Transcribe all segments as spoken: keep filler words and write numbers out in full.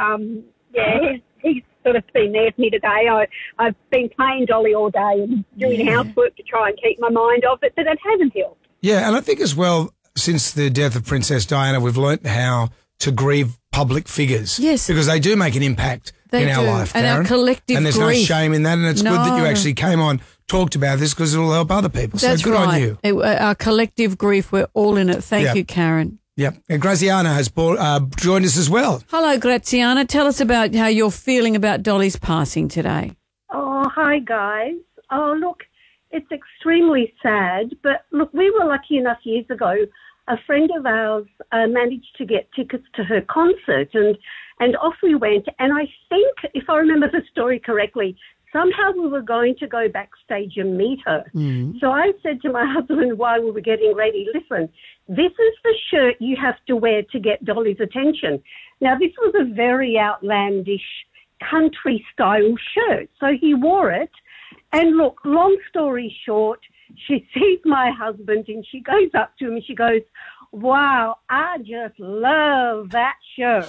um, yeah, he's, he's sort of been there for me today. I, I've been playing Dolly all day and doing Yeah. housework to try and keep my mind off it, but it hasn't helped. Yeah, and I think as well, since the death of Princess Diana, we've learnt how to grieve public figures. Yes. Because they do make an impact They in our do. life, And our Darren. collective And there's grief. no shame in that, and it's good that you No. actually came on, talked about this, because it'll help other people. That's so good right. on you. It- uh, our collective grief, we're all in it. Thank Yeah. you, Karen. Yeah. And Graziana has bought, uh, joined us as well. Hello, Graziana. Tell us about how you're feeling about Dolly's passing today. Oh, hi, guys. Oh, look, it's extremely sad, but look, we were lucky enough years ago. A friend of ours uh, managed to get tickets to her concert, and, and off we went. And I think, if I remember the story correctly, somehow we were going to go backstage and meet her. Mm. So I said to my husband while we were getting ready, listen, this is the shirt you have to wear to get Dolly's attention. Now, this was a very outlandish country-style shirt. So he wore it. And look, long story short, she sees my husband and she goes up to him and she goes, wow, I just love that shirt.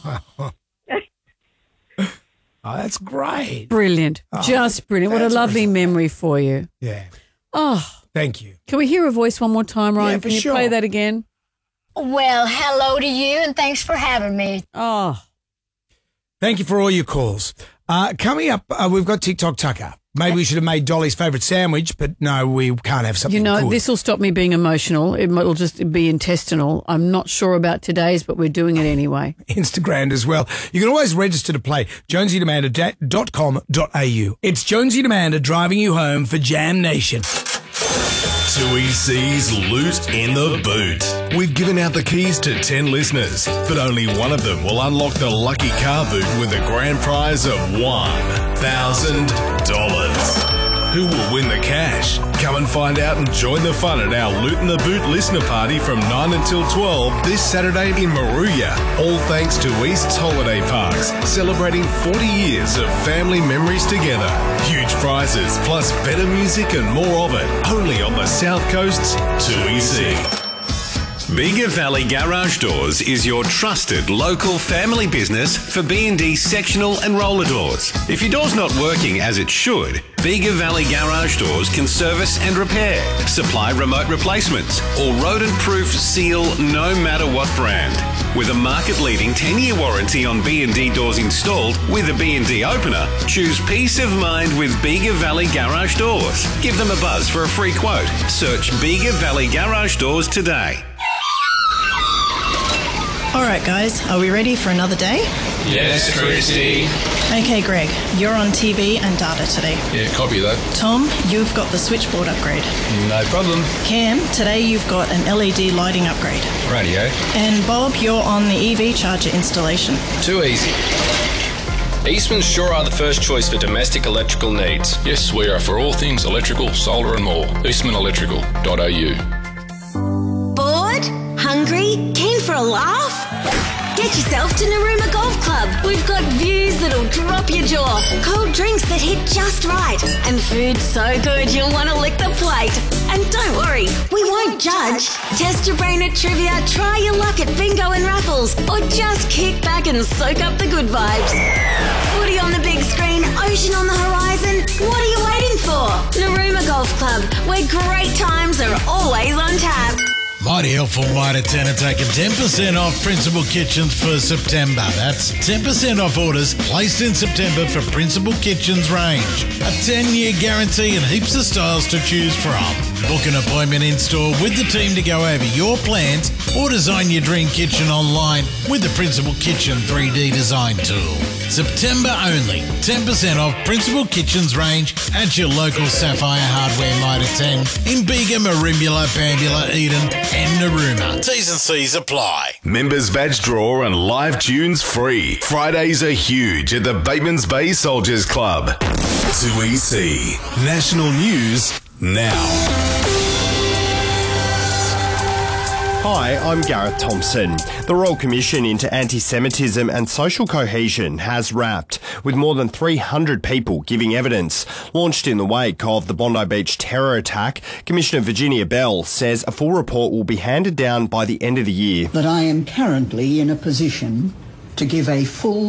Oh, that's great. Brilliant. Oh, Just brilliant. What a that's lovely awesome. memory for you. Yeah. Oh, Thank you. can we hear a voice one more time, Ryan? Yeah, for Can you sure. play that again? Well, hello to you, and thanks for having me. Oh, Thank you for all your calls. Uh, coming up, uh, we've got TikTok Tucker. Maybe we should have made Dolly's favourite sandwich, but no, we can't have something you know, good. this will stop me being emotional. It will just be intestinal. I'm not sure about today's, but we're doing it anyway. Instagram as well. You can always register to play jonesy demander dot com dot a u. It's Jonesy Demander driving you home for Jam Nation. two E C's Loot in the Boot. We've given out the keys to ten listeners, but only one of them will unlock the lucky car boot with a grand prize of one thousand dollars. Who will win the cash? Come and find out and join the fun at our Loot in the Boot listener party from nine until twelve this Saturday in Maruya. All thanks to East's Holiday Parks, celebrating forty years of family memories together. Huge prizes, plus better music and more of it, only on the South Coast's two E C. Bega Valley Garage Doors is your trusted local family business for B and D sectional and roller doors. If your door's not working as it should, Bega Valley Garage Doors can service and repair, supply remote replacements, or rodent-proof seal no matter what brand. With a market-leading ten-year warranty on B and D doors installed with a B and D opener, choose peace of mind with Bega Valley Garage Doors. Give them a buzz for a free quote. Search Bega Valley Garage Doors today. All right, guys, are we ready for another day? Yes, Christy. Okay, Greg, you're on T V and data today. Yeah, copy that. Tom, you've got the switchboard upgrade. No problem. Cam, today you've got an L E D lighting upgrade. Radio. And Bob, you're on the E V charger installation. Too easy. Eastman sure are the first choice for domestic electrical needs. Yes, we are for all things electrical, solar and more. eastman electrical dot a u. Bored? Hungry? Keen for a laugh? Get yourself to Narooma Golf Club. We've got views that'll drop your jaw, cold drinks that hit just right, and food so good you'll want to lick the plate. And don't worry, we won't judge. Test your brain at trivia, try your luck at bingo and raffles, or just kick back and soak up the good vibes. Footy on the big screen, ocean on the horizon. What are you waiting for? Narooma Golf Club, where great times are always on tap. Mighty helpful, Mitre ten are taking ten percent off Principal Kitchens for September. That's ten percent off orders placed in September for Principal Kitchens range. A ten-year guarantee and heaps of styles to choose from. Book an appointment in-store with the team to go over your plans or design your dream kitchen online with the Principal Kitchen three D design tool. September only. ten percent off Principal Kitchens range at your local Sapphire Hardware Mitre ten in Bega, Merimbula, Bambula, Eden and Narooma. T's and C's apply. Members badge draw and live tunes free. Fridays are huge at the Bateman's Bay Soldiers Club. two E C. National News now. Hi, I'm Gareth Thompson. The Royal Commission into Anti-Semitism and Social Cohesion has wrapped, with more than three hundred people giving evidence. Launched in the wake of the Bondi Beach terror attack, Commissioner Virginia Bell says a full report will be handed down by the end of the year. That I am currently in a position to give a full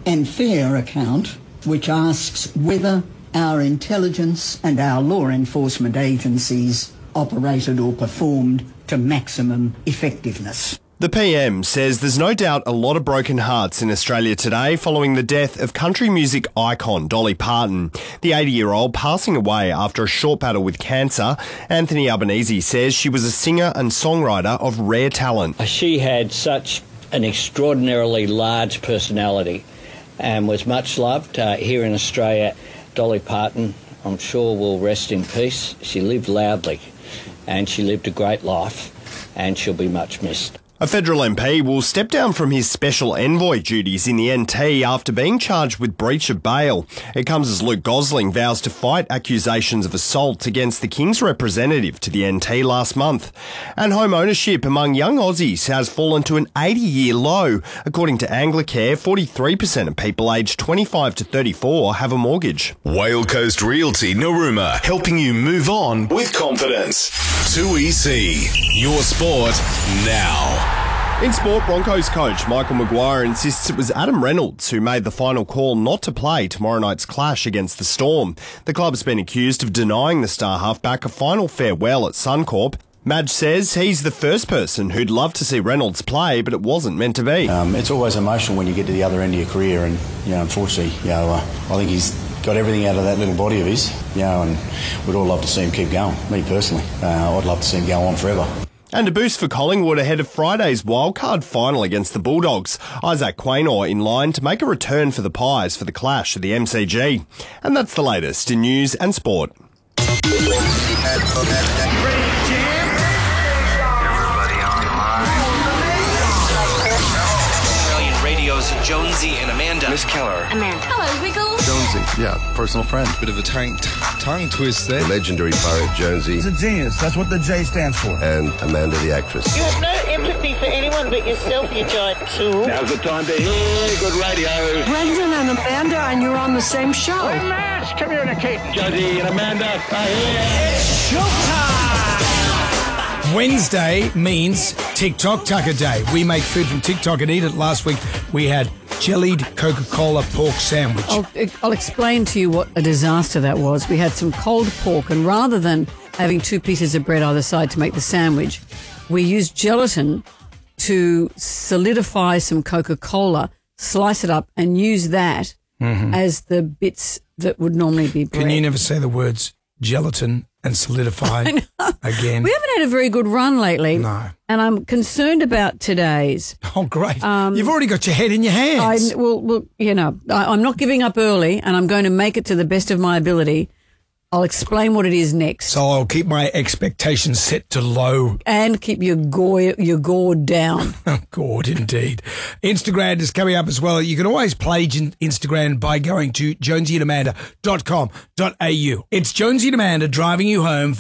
and fair account, which asks whether our intelligence and our law enforcement agencies operated or performed to maximum effectiveness. The P M says there's no doubt a lot of broken hearts in Australia today following the death of country music icon Dolly Parton. The eighty-year-old passing away after a short battle with cancer. Anthony Albanese says she was a singer and songwriter of rare talent. She had such an extraordinarily large personality and was much loved uh, here in Australia. Dolly Parton, I'm sure, will rest in peace. She lived loudly and she lived a great life, and she'll be much missed. A federal M P will step down from his special envoy duties in the N T after being charged with breach of bail. It comes as Luke Gosling vows to fight accusations of assault against the King's representative to the N T last month. And home ownership among young Aussies has fallen to an eighty-year low. According to Anglicare, forty-three percent of people aged twenty-five to thirty-four have a mortgage. Whale Coast Realty Narooma, helping you move on with confidence. two E C, your sport now. In sport, Broncos coach Michael Maguire insists it was Adam Reynolds who made the final call not to play tomorrow night's clash against the Storm. The club's been accused of denying the star halfback a final farewell at Suncorp. Madge says he's the first person who'd love to see Reynolds play, but it wasn't meant to be. Um, it's always emotional when you get to the other end of your career, and you know, unfortunately, you know, uh, I think he's got everything out of that little body of his, you know, and we'd all love to see him keep going. Me personally, uh, I'd love to see him go on forever. And a boost for Collingwood ahead of Friday's wildcard final against the Bulldogs. Isaac Quaynor in line to make a return for the Pies for the clash at the M C G. And that's the latest in news and sport. Australian Radio's Jonesy and Amanda. Miss Keller. Amanda. Hello, Wiggles. Jonesy, yeah, personal friend. Bit of a tongue, tongue twist there. The legendary pirate Jonesy. He's a genius. That's what the J stands for. And Amanda the actress. You have no empathy for anyone but yourself, you giant tool. Now's the time to hear good radio. Brendan and Amanda, and you're on the same show. We must communicate. Jonesy and Amanda are here. It's showtime! Wednesday means TikTok Tucker Day. We make food from TikTok and eat it. Last week we had jellied Coca-Cola pork sandwich. I'll, I'll explain to you what a disaster that was. We had some cold pork, and rather than having two pieces of bread either side to make the sandwich, we used gelatin to solidify some Coca-Cola, slice it up, and use that mm-hmm. as the bits that would normally be bread. Can you never say the words gelatin and solidify again? We haven't had a very good run lately. No. And I'm concerned about today's. Oh, great. Um, You've already got your head in your hands. I, well, well, you know, I, I'm not giving up early, and I'm going to make it to the best of my ability. I'll explain what it is next. So I'll keep my expectations set to low. And keep your gore, your gourd down. Gourd, indeed. Instagram is coming up as well. You can always play Instagram by going to jonesy and amanda dot com dot a u. It's Jonesy and Amanda driving you home.